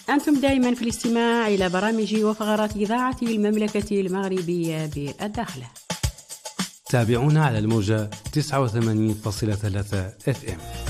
أنتم دائما في الاستماع إلى برامج وفقرات إذاعة المملكة المغربية بالداخلة. تابعونا على الموجة 89.3 FM.